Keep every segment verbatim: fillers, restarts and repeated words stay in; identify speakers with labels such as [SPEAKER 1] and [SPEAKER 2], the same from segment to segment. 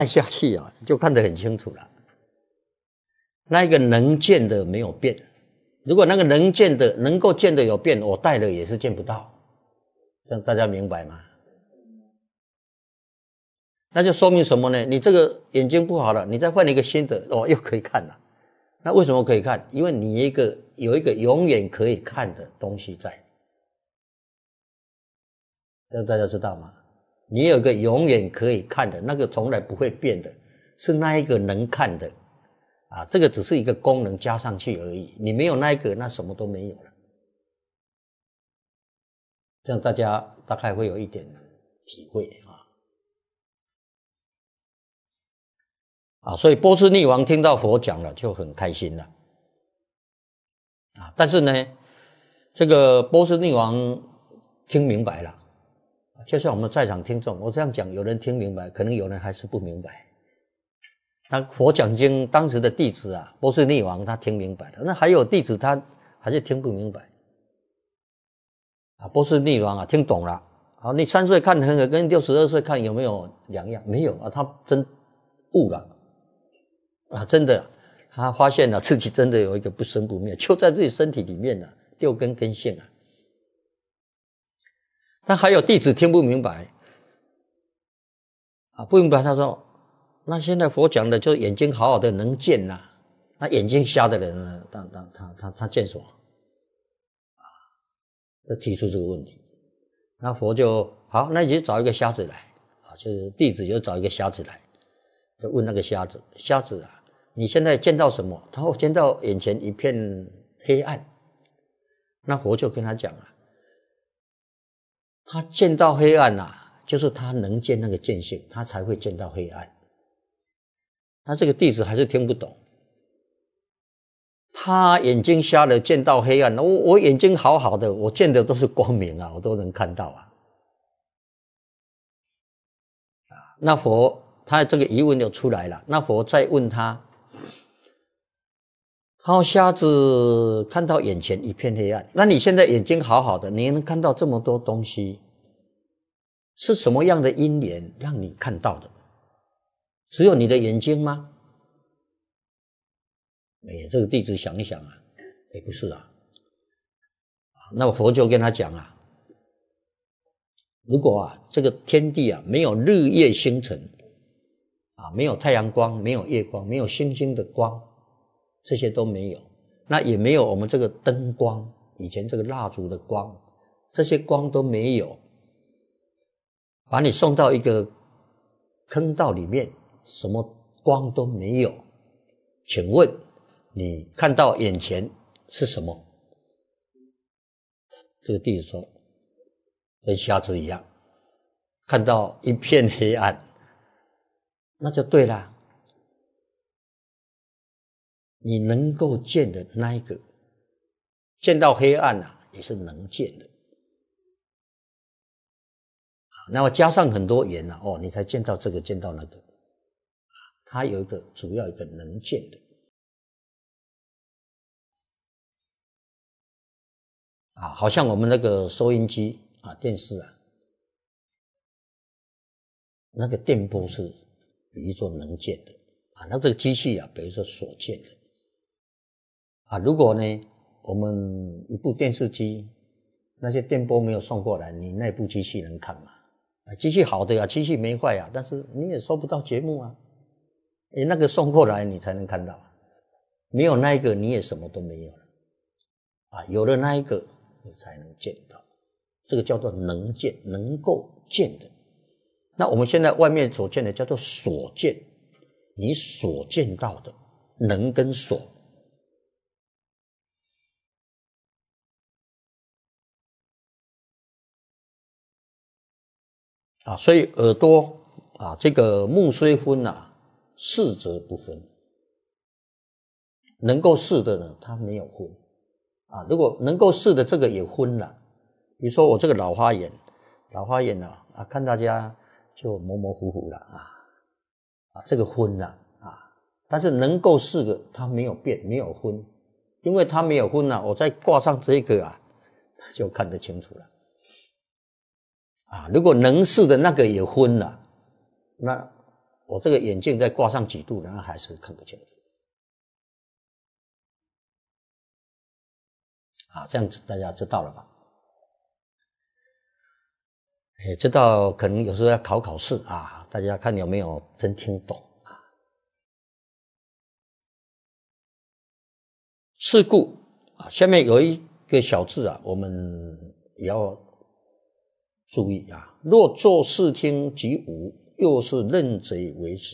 [SPEAKER 1] 看下去啊，就看得很清楚了。那一个能见的没有变，如果那个能见的能够见的有变，我戴了也是见不到，让大家明白吗？那就说明什么呢？你这个眼睛不好了，你再换一个新的，哦，又可以看了。那为什么可以看？因为你一个有一个永远可以看的东西在，这大家知道吗？你有一个永远可以看的，那个从来不会变的，是那一个能看的啊。这个只是一个功能加上去而已，你没有那一个，那什么都没有了。这样大家大概会有一点体会啊。啊，所以波斯匿王听到佛讲了就很开心了啊。但是呢，这个波斯匿王听明白了，就像我们在场听众，我这样讲，有人听明白，可能有人还是不明白。那佛讲经当时的弟子啊，波斯匿王他听明白了，那还有弟子他还是听不明白啊。波斯匿王啊听懂了，好，你三岁看很跟跟六十二岁看有没有两样？没有啊，他真悟了。啊，真的，他发现了自己真的有一个不生不灭，就在自己身体里面了，六根根性啊。但还有弟子听不明白，啊，不明白，他说，那现在佛讲的就眼睛好好的能见呐、啊，那眼睛瞎的人呢，他他他他他见什么？啊，就提出这个问题。那佛就好，那你就找一个瞎子来，啊，就是弟子就找一个瞎子来，就问那个瞎子，瞎子啊。你现在见到什么？他说见到眼前一片黑暗。那佛就跟他讲啊，他见到黑暗啊，就是他能见那个见性，他才会见到黑暗。那这个弟子还是听不懂，他眼睛瞎了，见到黑暗，我我眼睛好好的，我见的都是光明啊，我都能看到啊。那佛他这个疑问就出来了，那佛再问他。好，瞎子看到眼前一片黑暗，那你现在眼睛好好的，你能看到这么多东西，是什么样的因缘让你看到的？只有你的眼睛吗？哎，这个弟子想一想啊，哎，不是啊。那佛就跟他讲啊，如果啊这个天地啊没有日夜星辰啊，没有太阳光，没有月光，没有星星的光，这些都没有，那也没有我们这个灯光，以前这个蜡烛的光，这些光都没有，把你送到一个坑道里面，什么光都没有，请问你看到眼前是什么？这个弟子说，跟瞎子一样，看到一片黑暗，那就对了。你能够见的那一个，见到黑暗啊，也是能见的。那么加上很多缘啊，哦，你才见到这个，见到那个。它有一个主要一个能见的。啊，好像我们那个收音机啊、电视啊，那个电波是比喻作能见的啊，那这个机器啊，比如说所见的。啊，如果呢，我们一部电视机，那些电波没有送过来，你那部机器能看吗？啊，机器好的啊，机器没坏啊，但是你也收不到节目啊。诶，那个送过来你才能看到啊，没有那一个你也什么都没有了。啊，有了那一个你才能见到，这个叫做能见，能够见的。那我们现在外面所见的叫做所见，你所见到的能跟所。啊，所以耳朵啊，这个目虽昏啊，视则不分。能够视的呢，它没有昏啊。如果能够视的这个也昏了，比如说我这个老花眼，老花眼啊，啊看大家就模模糊糊了啊，啊这个昏了啊。但是能够视的它没有变，没有昏，因为它没有昏啊，我再挂上这个啊，就看得清楚了。啊，如果能视的那个也昏了，那我这个眼镜再挂上几度，然后还是看不清楚。啊，这样子大家知道了吧？哎，知道可能有时候要考考试啊，大家看有没有真听懂啊？是故啊，下面有一个小字啊，我们也要注意啊。若作视听即无，又是认贼为止。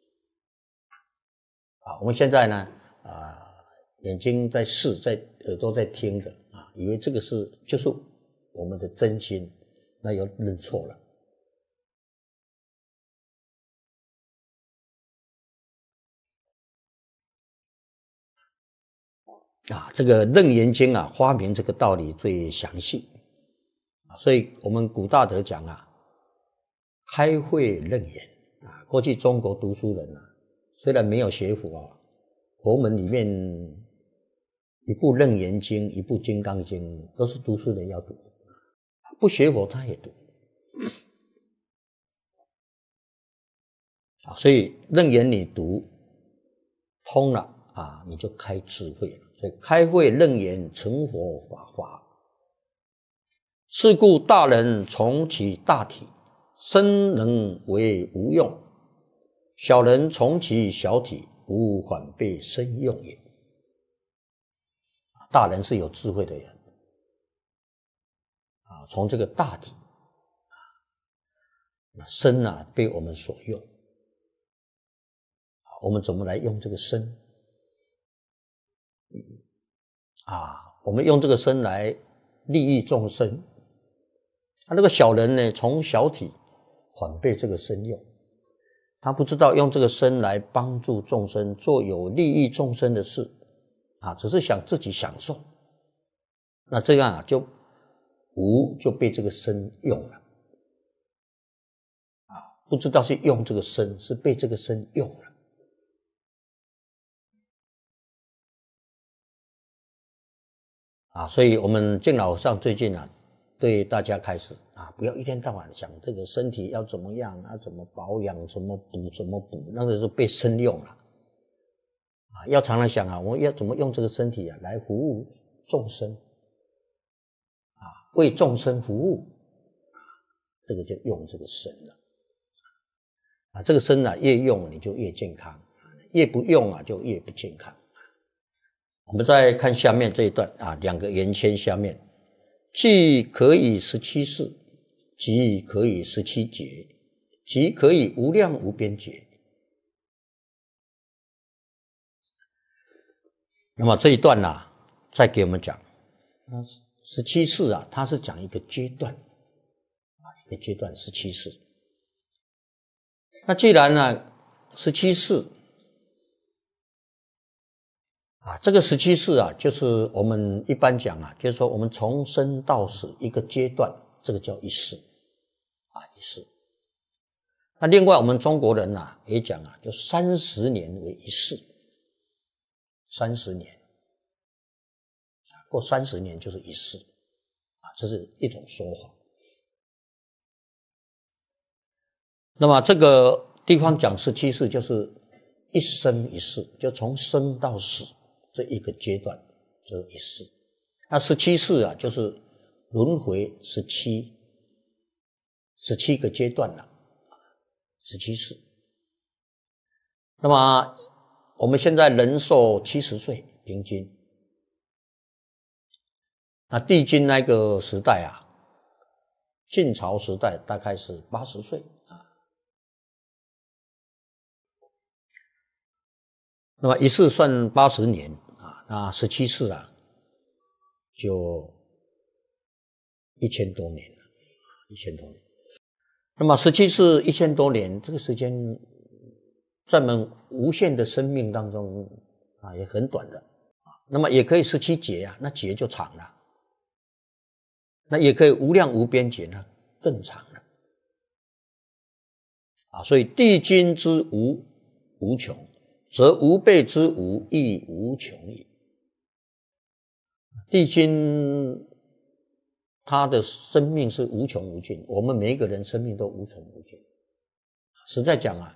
[SPEAKER 1] 啊，我们现在呢，啊，眼睛在视，在耳朵在听的啊，以为这个是就是我们的真心，那又认错了。啊，这个《楞严经》啊，发明这个道理最详细啊，所以我们古大德讲啊，开慧楞严啊。过去中国读书人啊，虽然没有学佛啊，佛门里面一部《楞严经》、一部《金刚经》都是读书人要读，不学佛他也读啊。所以楞严你读通了啊，你就开智慧了。所以开慧楞严成佛法法。是故大人从其大体，身能为无用；小人从其小体，无反被身用也。大人是有智慧的人啊，从这个大体啊，身啊被我们所用，我们怎么来用这个身？啊，我们用这个身来利益众生。他那个小人呢，从小体反被这个身用，他不知道用这个身来帮助众生，做有利益众生的事啊，只是想自己享受。那这样啊，就无就被这个身用了啊，不知道是用这个身，是被这个身用了。啊，所以我们敬老上最近啊，对大家开始啊，不要一天到晚想这个身体要怎么样啊，怎么保养，怎么补，怎么补，那个是被身用了啊。要常常想啊，我要怎么用这个身体啊来服务众生啊，为众生服务啊，这个就用这个身了啊。这个身啊，越用你就越健康，越不用啊就越不健康。我们再看下面这一段啊，两个圆圈下面，既可以十七世，即可以十七劫，即可以无量无边劫。那么这一段呢、啊，再给我们讲，十七世啊，它是讲一个阶段啊，一个阶段十七世。那既然呢，十七世。啊，这个十七世啊，就是我们一般讲啊，就是说我们从生到死一个阶段，这个叫一世啊，一世。那另外我们中国人啊也讲啊，就三十年为一世，三十年，过三十年就是一世啊，这是一种说法。那么这个地方讲十七世，就是一生一世，就从生到死。这一个阶段就是一世，那十七世啊，就是轮回十七，十七个阶段了，十七世。那么我们现在人寿七十岁平均，那帝君那个时代啊，晋朝时代大概是八十岁啊。那么一世算八十年。那十七世啊，就一千多年了，一千多年。那么十七世一千多年，这个时间在我们无限的生命当中啊，也很短的啊。那么也可以十七劫啊，那劫就长了。那也可以无量无边劫呢，更长了啊。所以帝君之无无穷，则吾辈之无亦无穷也。帝君他的生命是无穷无尽，我们每一个人生命都无穷无尽。实在讲啊，